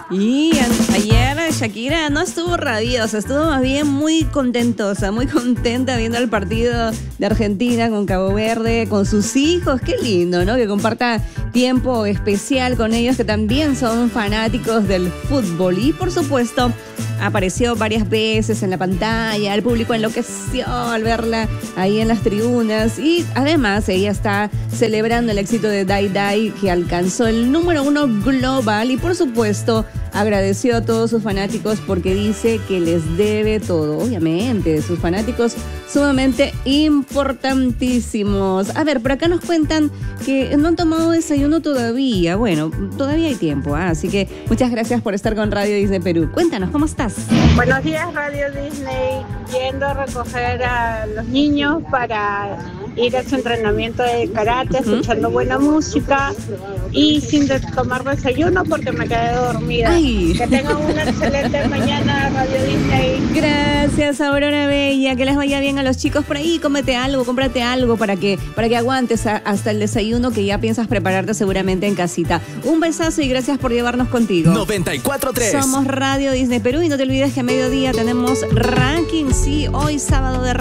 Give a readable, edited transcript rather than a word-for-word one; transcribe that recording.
Y ayer Shakira no estuvo rabiosa, estuvo más bien muy contentosa, muy contenta viendo el partido de Argentina con Cabo Verde, con sus hijos. Qué lindo, ¿no? Que comparta tiempo especial con ellos, que también son fanáticos del fútbol. Y por supuesto, apareció varias veces en la pantalla, el público enloqueció al verla ahí en las tribunas. Y además ella está celebrando el éxito de Die Die, que alcanzó el número 1 global. Y por supuesto, agradeció a todos sus fanáticos porque dice que les debe todo. Obviamente, sus fanáticos sumamente importantísimos. A ver, por acá nos cuentan que no han tomado desayuno todavía. Bueno, todavía hay tiempo, así que muchas gracias por estar con Radio Disney Perú. Cuéntanos, ¿cómo estás? Buenos días, Radio Disney. Yendo a recoger a los niños para ir a su entrenamiento de karate, escuchando buena música y sin tomar desayuno porque me quedé dormida. Ay. Que tengan una excelente mañana, Radio Disney. Gracias, Aurora Bella. Que les vaya bien a los chicos por ahí. Cómete algo, cómprate algo para que aguantes hasta el desayuno que ya piensas prepararte seguramente en casita. Un besazo y gracias por llevarnos contigo. 94.3. Somos Radio Disney Perú y no te olvides que a mediodía tenemos ranking, sí, hoy sábado de